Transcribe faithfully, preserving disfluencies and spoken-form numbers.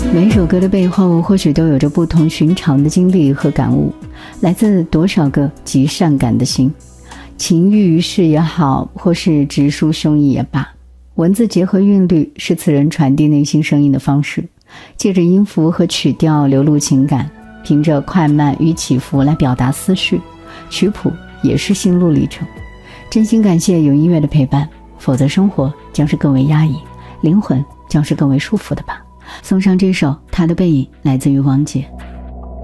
每首歌的背后或许都有着不同寻常的经历和感悟，来自多少个极善感的心。情寓于世也好，或是直抒胸臆也罢，文字结合韵律是词人传递内心声音的方式，借着音符和曲调流露情感，凭着快慢与起伏来表达思绪，曲谱也是心路历程。真心感谢有音乐的陪伴，否则生活将是更为压抑，灵魂将是更为束缚的吧。送上这首《他的背影》，来自于王杰。